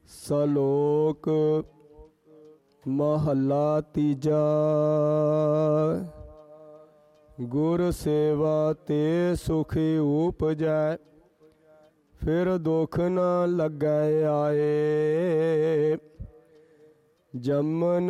ਸਲੋਕ ਮਹੱਲਾ ਤੀਜਾ। ਗੁਰ ਸੇਵਾ ਤੇ ਸੁਖੀ ਉਪਜੈ, ਫਿਰ ਦੁਖ ਨ ਲੱਗੈ ਆਏ। ਜੰਮਨ